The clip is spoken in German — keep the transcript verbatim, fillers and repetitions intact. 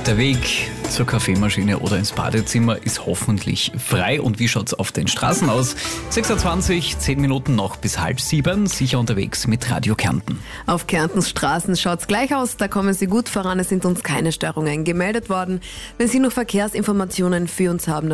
Der Weg zur Kaffeemaschine oder ins Badezimmer ist hoffentlich frei. Und wie schaut's auf den Straßen aus? sechs Uhr zwanzig, zehn Minuten noch bis halb sieben, sicher unterwegs mit Radio Kärnten. Auf Kärntens Straßen schaut's gleich aus, da kommen Sie gut voran, es sind uns keine Störungen gemeldet worden. Wenn Sie noch Verkehrsinformationen für uns haben,